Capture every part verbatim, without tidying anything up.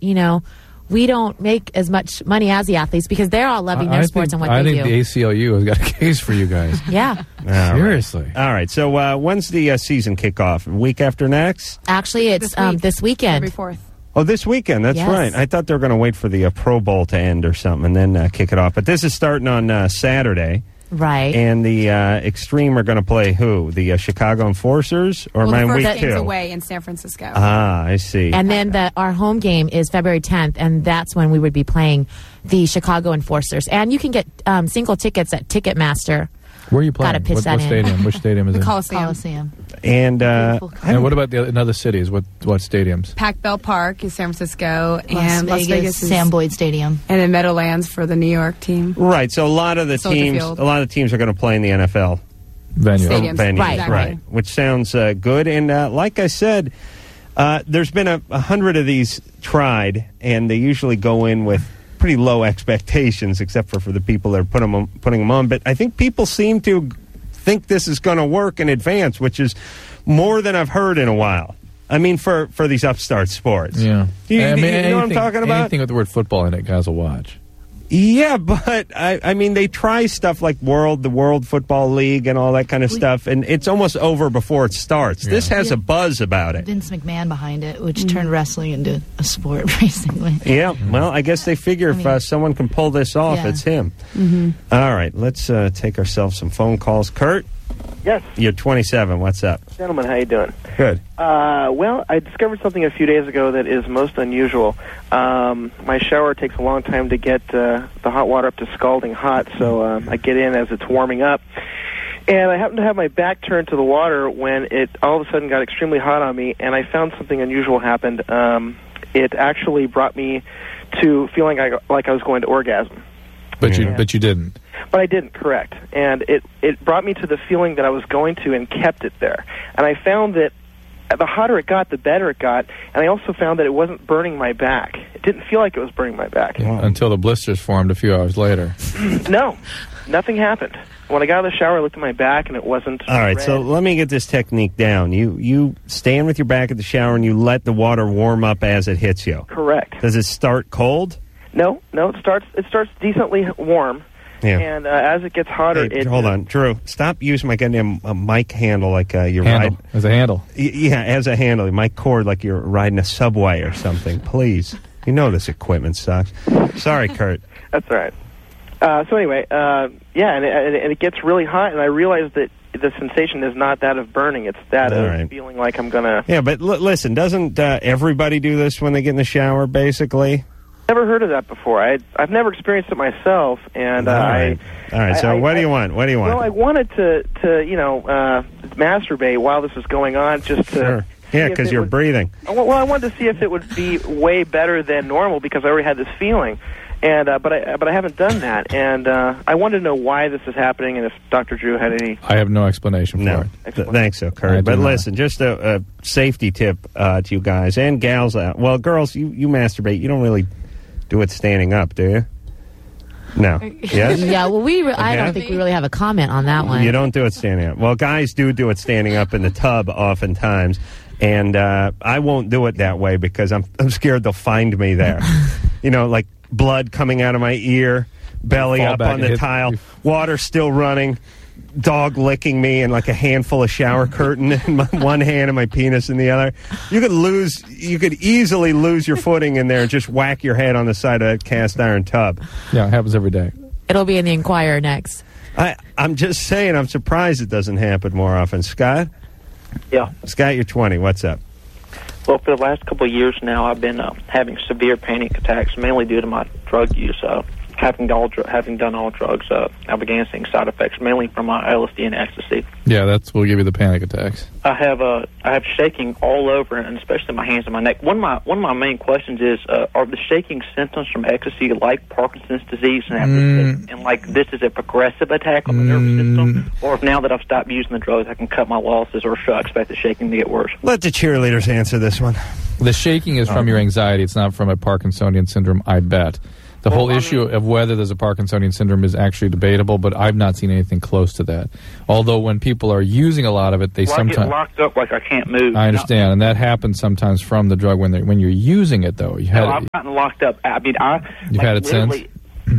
you know, we don't make as much money as the athletes because they're all loving their I sports think, and what I they think do. the A C L U has got a case for you guys. Yeah. All Seriously. Right. All right. So uh, when's the uh, season kickoff? Week after next? Actually, it's This um, week. this weekend. February fourth. Oh, this weekend. That's Yes. right. I thought they were going to wait for the uh, Pro Bowl to end or something and then uh, kick it off. But this is starting on uh, Saturday. Right. And the uh, Extreme are going to play who? The uh, Chicago Enforcers? Or Well, am I the in first week game's two? away in San Francisco. Ah, I see. And then the, our home game is February tenth, and that's when we would be playing the Chicago Enforcers. And you can get um, single tickets at Ticketmaster. Where are you playing? Gotta pitch what, that what in. stadium? Which stadium is the it? Coliseum. Coliseum. And uh, And what about the in other cities? What what stadiums? Pac Bell Park is San Francisco, Las and Vegas, Las Vegas is Sam Boyd Stadium. and in Meadowlands for the New York team. right, so a lot of the Soldier teams, Field. a lot of teams are going to play in the N F L Venue. Stadiums. venues, Right. Exactly. right? Which sounds uh, good. And uh, like I said, uh, there's been a, a hundred of these tried, and they usually go in with pretty low expectations, except for for the people that are putting them, putting them on. But I think people seem to think this is going to work in advance, which is more than I've heard in a while. I mean, for, for these upstart sports. Yeah. Do you, I do mean, you know what I'm anything- talking about? Anything with the word football in it, guys will watch. Yeah, but I, I mean, they try stuff like World, the World Football League, and all that kind of stuff, and it's almost over before it starts. This has Yeah. a buzz about it. Vince McMahon behind it, which turned wrestling into a sport, basically. Yeah, well, I guess they figure if mean- uh, someone can pull this off, Yeah. it's him. All right, let's uh, take ourselves some phone calls. Kurt, Yes, you're twenty-seven. What's up? gentlemen, how you doing? Good. Uh, well, I discovered something a few days ago that is most unusual. Um, my shower takes a long time to get uh, the hot water up to scalding hot, so um, I get in as it's warming up. And I happened to have my back turned to the water when it all of a sudden got extremely hot on me, and I found something unusual happened. Um, it actually brought me to feeling like, like I was going to orgasm. But you Yeah. but you didn't. But I didn't, correct. And it, it brought me to the feeling that I was going to and kept it there. And I found that the hotter it got, the better it got. And I also found that it wasn't burning my back. It didn't feel like it was burning my back. Until the blisters formed a few hours later. No, nothing happened. When I got out of the shower, I looked at my back, and it wasn't All right, red. so let me get this technique down. You you stand with your back at the shower, and you let the water warm up as it hits you. Correct. Does it start cold? No, no, it starts, it starts decently warm. Yeah. And uh, as it gets hotter, Hey, it... hold on, Drew. Stop using my goddamn uh, mic handle like uh, you're Handle. riding. As a handle. Y- yeah, as a handle, my cord like you're riding a subway or something. Please, you know this equipment sucks. Sorry, Kurt. That's all right. Uh, so anyway, uh, yeah, and it, and it gets really hot, and I realized that the sensation is not that of burning; it's that All of right. feeling like I'm gonna. Yeah, but l- listen, doesn't uh, everybody do this when they get in the shower? Basically. Never heard of that before. I I've never experienced it myself, and uh, All right. I. All right. So, I- what I- do you want? What do you want? Well, I wanted to to you know uh, masturbate while this was going on, just to. Sure. Yeah, see if because it you're would- breathing. Well, well, I wanted to see if it would be way better than normal because I already had this feeling, and uh, but I but I haven't done that, and uh, I wanted to know why this is happening and if Doctor Drew had any. I have no explanation for No, it. Th- thanks, so I Kurt. do But not. listen, just a, a safety tip uh, to you guys and gals. Out. Well, girls, you, you masturbate. You don't really do it standing up, do you? No. Yes. Yeah, well, we. Re- I Yeah? don't think we really have a comment on that one. You don't do it standing up. Well, guys do do it standing up in the tub oftentimes, and uh, I won't do it that way because I'm I'm scared they'll find me there. You know, like blood coming out of my ear, belly Fall up back on and the hit- tile, water still running, dog licking me, and like a handful of shower curtain in my one hand and my penis in the other. You could lose. You could easily lose your footing in there and just whack your head on the side of that cast iron tub. Yeah, it happens every day. It'll be in the Inquirer next. I, I'm just saying, I'm surprised it doesn't happen more often. Scott? Yeah. Scott, you're twenty. What's up? Well, for the last couple of years now, I've been uh, having severe panic attacks, mainly due to my drug use. Uh, having, all dr- having done all drugs, uh, I began seeing side effects, mainly from my L S D and ecstasy. Yeah, that's will give you the panic attacks. I have uh, I have shaking all over, and especially my hands and my neck. One of my one of my main questions is: uh, are the shaking symptoms from ecstasy like Parkinson's disease, and, after Mm. this, and like this is a progressive attack on the nervous system, or if now that I've stopped using the drugs, I can cut my losses, or should I expect the shaking to get worse? Let the cheerleaders answer this one. The shaking is from your anxiety. It's not from a Parkinsonian syndrome, I bet. The Well, whole I issue mean- of whether there's a Parkinsonian syndrome is actually debatable, but I've not seen anything close to that. Although when people are using a lot of it, they Well, I get sometimes... locked up like I can't move. I understand, and that happens sometimes from the drug when they when you're using it, though. You No, had I've gotten locked up. I mean, I You've like, had it since? literally,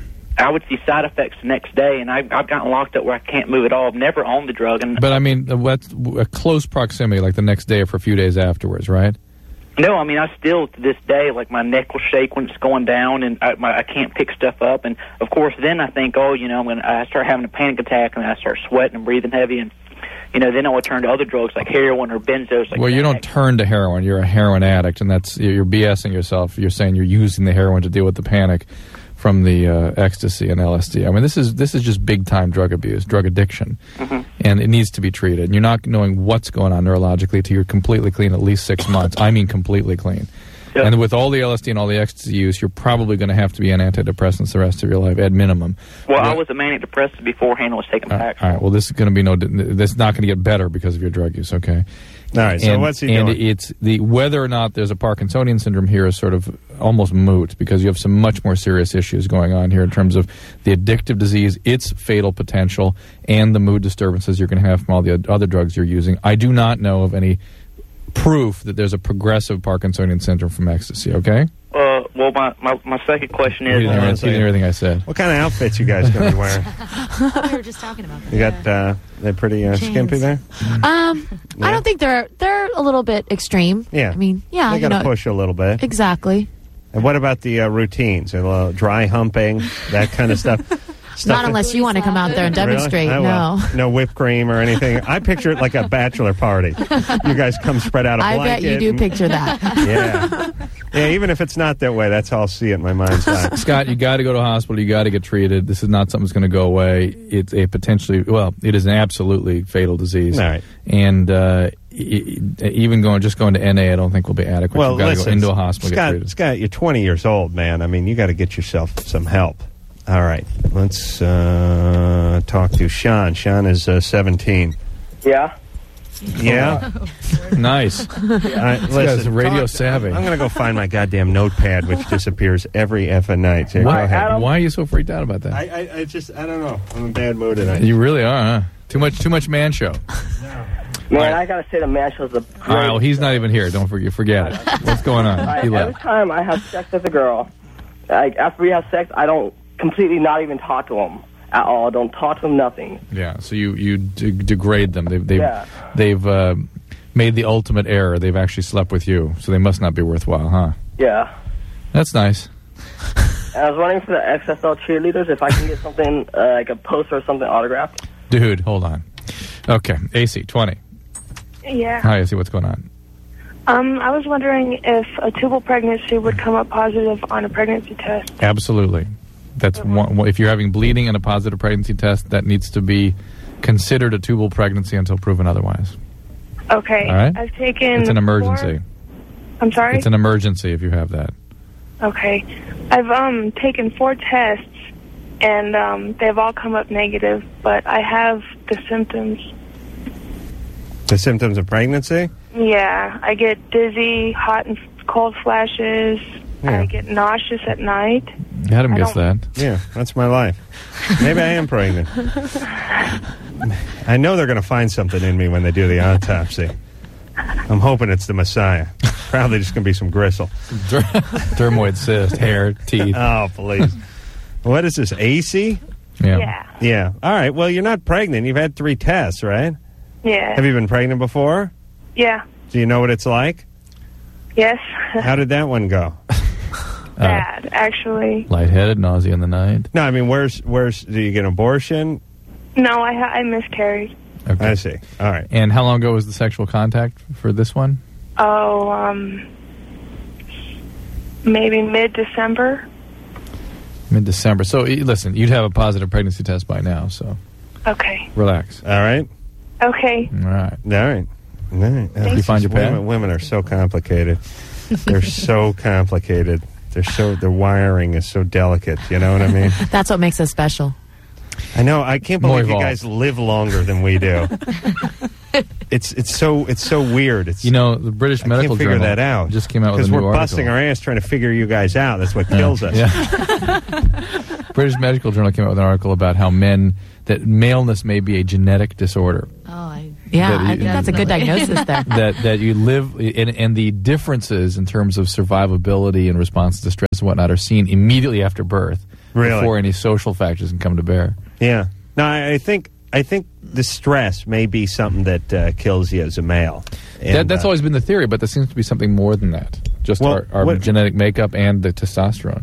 I would see side effects the next day, and I've, I've gotten locked up where I can't move at all. I've never owned the drug, and But I mean, uh, what's a close proximity, like the next day or for a few days afterwards, right? no, I mean, I still to this day, like my neck will shake when it's going down, and I, my, I can't pick stuff up. And of course, then I think, oh, you know, when I start having a panic attack and I start sweating and breathing heavy, and you know, then I would turn to other drugs like heroin or benzos. Like Well, you don't that. turn to heroin. You're a heroin addict, and that's you're BSing yourself. You're saying you're using the heroin to deal with the panic from the uh, ecstasy and L S D. I mean, this is this is just big time drug abuse, drug addiction, Mhm. and it needs to be treated. And you're not knowing what's going on neurologically till you're completely clean, at least six months. I mean, completely clean. Yeah. And with all the L S D and all the ecstasy use, you're probably going to have to be on antidepressants the rest of your life, at minimum. Well, I Yeah. was a manic depressive beforehand. I was taking All right, Paxil. all right. Well, this is going to be no. This is not going to get better because of your drug use. Okay. All right, so and, what's he and doing? it's the whether or not there's a Parkinsonian syndrome here is sort of almost moot because you have some much more serious issues going on here in terms of the addictive disease, its fatal potential, and the mood disturbances you're going to have from all the other drugs you're using. I do not know of any proof that there's a progressive Parkinsonian syndrome from ecstasy. Okay. Uh, well, my, my, my second question You is, didn't, on a hear, you didn't second. hear everything I said. What kind of outfits you guys going to be wearing? we were just talking about that. You got uh, they're pretty uh, Chains. skimpy there. Um, Yeah. I don't think they're they're a little bit extreme. Yeah. I mean, yeah, They you got to know, push a little bit. exactly. And what about the uh, routines? A little dry humping, that kind of stuff. Stuff Not that- unless you want to come out there and Really? demonstrate. Oh, No. well, no whipped cream or anything. I picture it like a bachelor party. You guys come spread out a I blanket. bet you do and- picture that. Yeah. Yeah, even if it's not that way, that's how I'll see it in my mind's eye. Scott, you got to go to a hospital. You got to get treated. This is not something that's going to go away. It's a potentially, well, it is an absolutely fatal disease. All right. And uh, e- even going, just going to N A, I don't think will be adequate. Well, You've got to listen, go into a hospital and get Scott, treated. Scott, you're twenty years old, man. I mean, you got to get yourself some help. All right, let's uh, talk to Sean. Sean is uh, seventeen. Yeah. Yeah? Nice. All right, This guy's listen, radio talk- savvy. I'm going to go find my goddamn notepad, which disappears every effing night. So go Why, ahead. why are you so freaked out about that? I, I, I just, I don't know. I'm in a bad mood tonight. You really are, huh? Too much, too much man show. Man, right. I gotta say the man show's the All right, well, he's not even here. Don't forget, forget it. What's going on? I, He every left. time I have sex with a girl, like after we have sex, I don't completely not even talk to him at all. Don't talk to him, nothing. Yeah, so you you de- degrade them. They've they've Yeah. they've uh, made the ultimate error. They've actually slept with you, so they must not be worthwhile, huh? Yeah. That's nice. And I was wondering for the X S L cheerleaders if I can get something uh, like a poster or something autographed. Dude, hold on. Okay, A C, twenty. Yeah. Hi, A C, what's going on? Um, I was wondering if a tubal pregnancy would come up positive on a pregnancy test. Absolutely. That's one, well, if you're having bleeding and a positive pregnancy test, that needs to be considered a tubal pregnancy until proven otherwise. Okay. All right. I've taken. It's an emergency. Four, I'm sorry. It's an emergency if you have that. Okay. I've um taken four tests, and um they've all come up negative, but I have the symptoms. The symptoms of pregnancy? Yeah, I get dizzy, hot and cold flashes. Yeah. I get nauseous at night. Adam I gets that. don't- Yeah, that's my life. Maybe I am pregnant. I know they're going to find something in me when they do the autopsy. I'm hoping it's the Messiah. Probably just going to be some gristle. Der- dermoid cyst, hair, teeth. Oh, please. What is this, A C? Yeah. Yeah. Yeah. All right. Well, you're not pregnant. You've had three tests, right? Yeah. Have you been pregnant before? Yeah. Do you know what it's like? Yes. How did that one go? Bad, actually. Lightheaded, nausea in the night. No, I mean, where's, where's, do you get an abortion? No, I ha- I miscarried. Okay. I see. All right. And how long ago was the sexual contact for this one? Oh, um, maybe mid-December. Mid-December. So, e- listen, you'd have a positive pregnancy test by now, so Okay. relax. All right. Okay. All right. All right. All right. Did you find your pad? Women, women are so complicated. They're so complicated. They're so, their wiring is so delicate. You know what I mean? That's what makes us special. I know. I can't More believe you evolved. guys live longer than we do. it's it's so it's so weird. It's You know, the British I Medical can't figure Journal that out just came out with a because new we're article. busting our ass trying to figure you guys out. That's what Yeah. kills us. Yeah. British Medical Journal came out with an article about how men that maleness may be a genetic disorder. Oh, I, Yeah, That I you- think that's a good diagnosis there. that that you live and, and the differences in terms of survivability and response to stress and whatnot are seen immediately after birth, Really? before any social factors can come to bear. Yeah. No, I, I think I think the stress may be something that uh, kills you as a male. And, that, that's uh, always been the theory, but there seems to be something more than that. Just Well, our, our what- genetic makeup and the testosterone.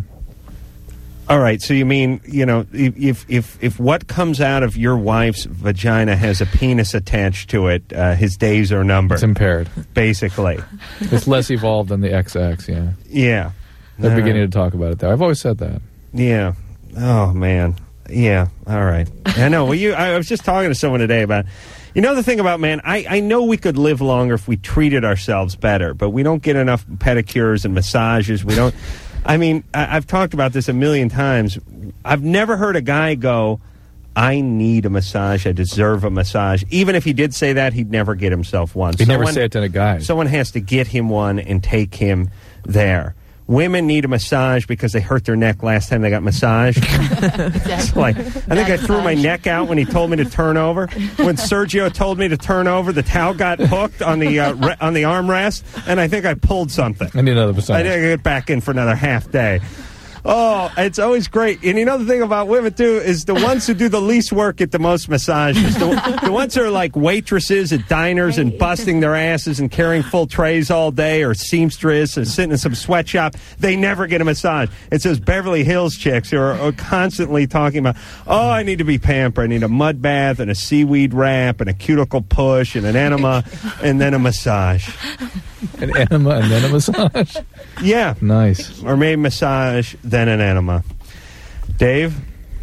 All right, so you mean, you know, if if if what comes out of your wife's vagina has a penis attached to it, uh, his days are numbered. It's impaired. Basically. It's less evolved than the X X, yeah. Yeah. They're All beginning right. to talk about it, though. I've always said that. Yeah. Oh, man. Yeah. All right. I know. Well, you. I was just talking to someone today about, you know, the thing about, man, I, I know we could live longer if we treated ourselves better, but we don't get enough pedicures and massages. We don't. I mean, I, I've talked about this a million times. I've never heard a guy go, I need a massage. I deserve a massage. Even if he did say that, he'd never get himself one. He'd never Someone- say it to a guy. Someone has to get him one and take him there. Women need a massage because they hurt their neck last time they got massaged. It's like, I think I threw my neck out when he told me to turn over. When Sergio told me to turn over, the towel got hooked on the uh, re- on the armrest, and I think I pulled something. I need another I massage. think I get back in for another half day. Oh, it's always great. And you know the thing about women, too, is the ones who do the least work get the most massages. The, the ones who are like waitresses at diners and busting their asses and carrying full trays all day, or seamstress and sitting in some sweatshop, they never get a massage. It's those Beverly Hills chicks who are, are constantly talking about, oh, I need to be pampered. I need a mud bath and a seaweed wrap and a cuticle push and an enema and then a massage. An enema and then a massage? Yeah. Nice. Or maybe massage, then an enema. Dave?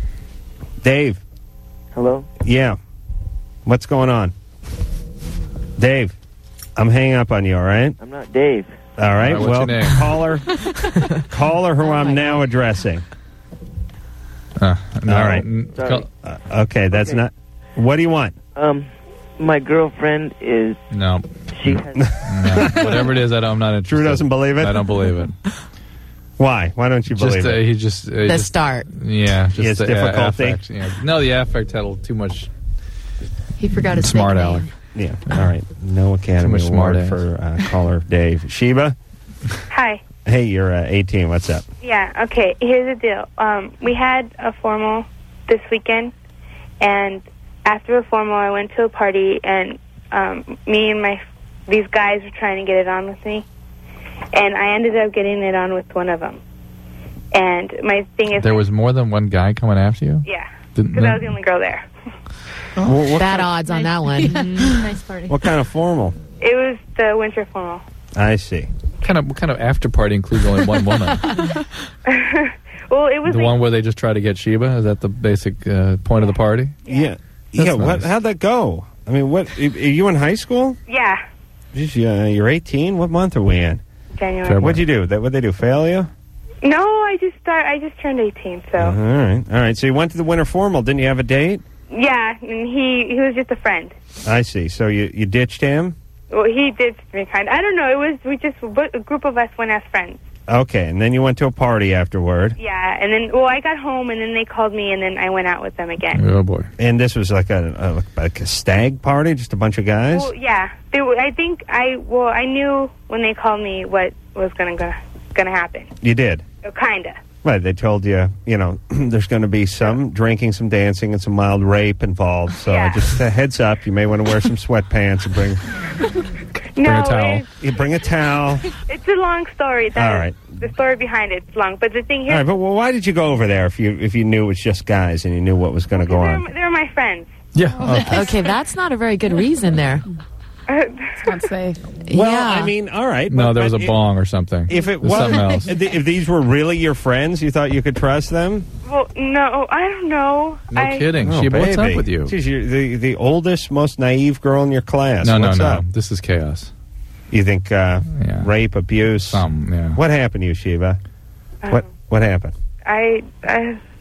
Dave? Hello? Yeah. What's going on? Dave, I'm hanging up on you, all right? I'm not Dave. All right, All right, what's well, your name? caller, caller who I'm now addressing. Uh, no, All right. n- Sorry. call- Uh, okay, that's Okay. not... What do you want? Um, my girlfriend is, No. she has, No. Whatever it is, I don't, I'm not interested. Drew doesn't believe it? I don't believe it. Why? Why don't you believe Just, uh, it? he just... Uh, The just start. Yeah. Just He has the, uh, difficulty? affect, yeah. No, the affect had a little too much he forgot his smart nickname. aleck. Yeah, all right. No Academy Too much Award smart for uh, caller Dave. Sheba? Hi. Hey, you're uh, eighteen. What's up? Yeah, okay, here's the deal. Um, we had a formal this weekend, and after a formal, I went to a party, and um, me and my these guys were trying to get it on with me, and I ended up getting it on with one of them. And my thing is, There was more than one guy coming after you? yeah, Didn't- because I was the only girl there. What, what, Bad odds on that one. nice party. what kind of formal? It was the winter formal. I see. What kind of, what kind of after party includes only one woman? Well, it was The like, one where they just try to get Sheba? Is that the basic uh, point of the party? Yeah. That's yeah, what? nice. How'd that go? I mean, what? Are you in high school? yeah, Jeez, you, uh, you're eighteen. What month are we in? January. February. What'd you do? That what they do? Fail you? No, I just start. I just turned eighteen, so Uh, all right, all right. So you went to the winter formal. Didn't you have a date? yeah, and he he was just a friend. I see. So you you ditched him. Well, he did me kind. I don't know. It was we just a group of us went as friends. Okay, and then you went to a party afterward. Yeah, and then well, I got home, and then they called me, and then I went out with them again. Oh, boy. And this was like a, a like a stag party, just a bunch of guys. Well, yeah, they, were- I think I well, I knew when they called me what was gonna go, gonna happen. You did. Uh, Kinda. Right, they told you, you know, there's going to be some drinking, some dancing, and some mild rape involved. So Yeah. just a heads up, you may want to wear some sweatpants and bring No, a towel. It's, you bring a towel. it's a long story. That All right. The story behind it's long, but the thing All here, right, but well, why did you go over there if you if you knew it was just guys and you knew what was going to go they're, on? they're my friends. Yeah. Okay. Okay, that's not a very good reason there. It's not safe. Well, yeah. I mean, all right. No, but- there was a but bong or something. If it There's was, something else. if these were really your friends, you thought you could trust them? Well, no, I don't know. No I, kidding. Oh, Sheba, what's baby. up with you? Jeez, you're the the oldest, most naive girl in your class. No, no, What's no. up? This is chaos. You think uh, Yeah. rape, abuse? Some, yeah. What happened to you, Sheba? Um, What what happened? I, I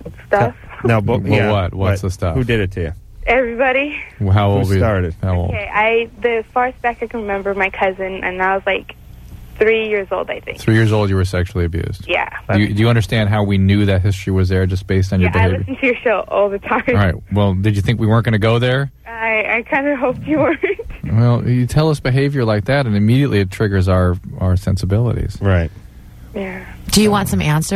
stuff. No, but Well, yeah, what? What's but the stuff? Who did it to you? Everybody. How old Who were you? started? How old? Okay, I the farthest back I can remember, my cousin, and I was like three years old, I think. Three years old, you were sexually abused. Yeah. Do you, do you understand how we knew that history was there just based on your Yeah, I behavior? listen to your show all the time. All right. Well, did you think we weren't going to go there? I, I kind of hoped you weren't. Well, you tell us behavior like that, and immediately it triggers our, our sensibilities. Right. Yeah. Do you want some answers?